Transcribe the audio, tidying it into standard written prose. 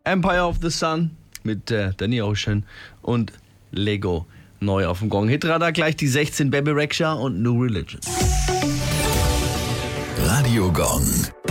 Empire of the Sun mit Danny Ocean und Lego neu auf dem Gong. Hitradar gleich die 16 Baby Rexha und New Religion. Radio Gong.